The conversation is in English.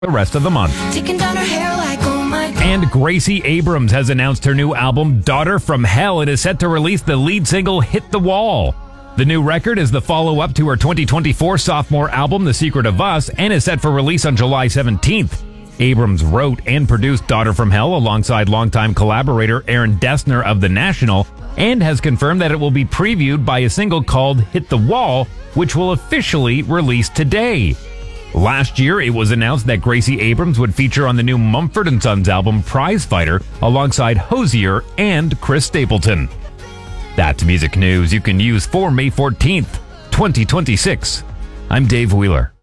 the rest of the month. Taking down her hair like, oh my God. And Gracie Abrams has announced her new album, Daughter from Hell. It is set to release the lead single, Hit the Wall. The new record is the follow-up to her 2024 sophomore album, The Secret of Us, and is set for release on July 17th. Abrams wrote and produced Daughter from Hell alongside longtime collaborator Aaron Dessner of The National, and has confirmed that it will be previewed by a single called Hit the Wall, which will officially release today. Last year, it was announced that Gracie Abrams would feature on the new Mumford & Sons album Prizefighter alongside Hozier and Chris Stapleton. That's music news you can use for May 14th, 2026. I'm Dave Wheeler.